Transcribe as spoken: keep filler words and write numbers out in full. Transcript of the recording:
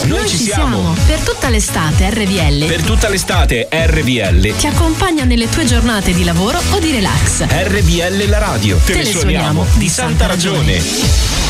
Noi, Noi ci siamo. siamo. Per tutta l'estate R V L. Per tutta l'estate R V L. Ti accompagna nelle tue giornate di lavoro o di relax. R V L la radio. Te, Te le suoniamo di santa ragione.